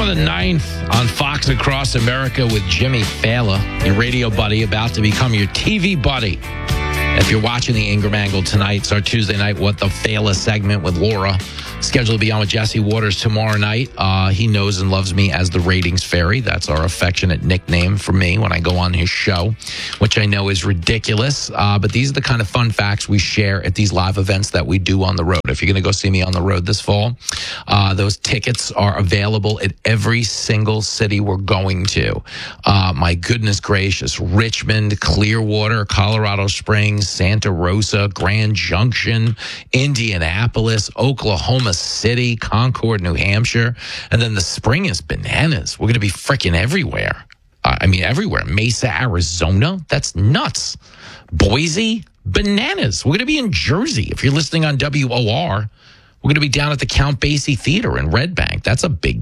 on the 9th on Fox Across America with Jimmy Fallon, your radio buddy, about to become your TV buddy. If you're watching the Ingram Angle tonight, it's our Tuesday night What the Fallon segment with Laura. Scheduled to be on with Jesse Waters tomorrow night. He knows and loves me as the Ratings Fairy. That's our affectionate nickname for me when I go on his show, which I know is ridiculous. But these are the kind of fun facts we share at these live events that we do on the road. If you're going to go see me on the road this fall, those tickets are available at every single city we're going to. My goodness gracious, Richmond, Clearwater, Colorado Springs, Santa Rosa, Grand Junction, Indianapolis, Oklahoma City, Concord, New Hampshire. And then the spring is bananas. We're going to be freaking everywhere. Everywhere. Mesa, Arizona. That's nuts. Boise, bananas. We're going to be in Jersey. If you're listening on WOR, we're going to be down at the Count Basie Theater in Red Bank. That's a big